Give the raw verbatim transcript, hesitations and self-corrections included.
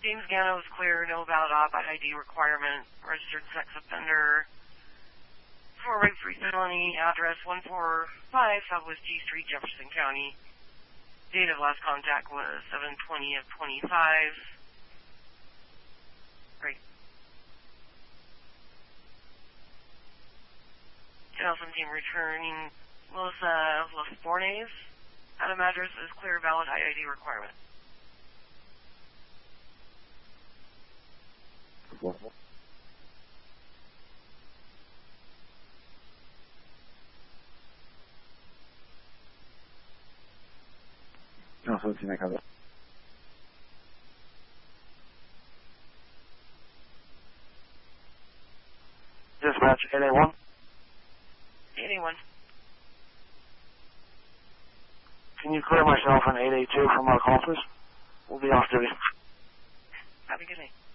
James Gano is clear, no valid op I D requirement, registered sex offender, for rape-free felony, address one four five Southwest G Street, Jefferson County. Date of last contact was seven twenty of twenty-five. Great. Channel seventeen returning Melissa Los Bornes. Adam address is clear, valid I D requirement. No, so tiene que Dispatch eight eight one. eight eight one. Can you clear myself on eight eight two from our call, please? We'll be off duty. Have a good night.